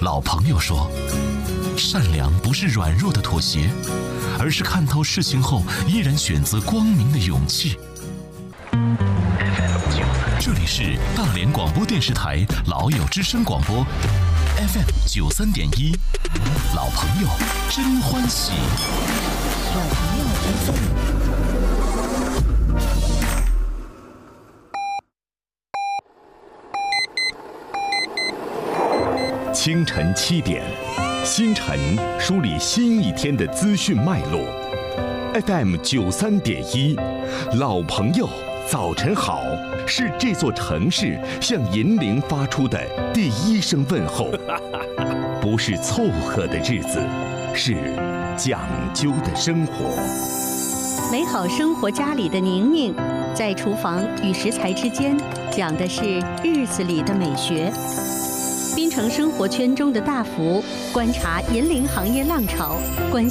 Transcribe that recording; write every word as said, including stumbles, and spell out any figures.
老朋友说，善良不是软弱的妥协，而是看透事情后依然选择光明的勇气。这里是大连广播电视台老友之声广播 F M 九三点一，老朋友真欢喜。 老朋友真欢喜。 清晨七点，星辰梳理新一天的资讯脉络。F M 九三点一，老朋友早晨好，是这座城市向银铃发出的第一声问候。不是凑合的日子，是讲究的生活。 美好生活家里的宁宁，在厨房与食材之间讲的是日子里的美学。滨城生活圈中的大福，观察银铃行业浪潮，关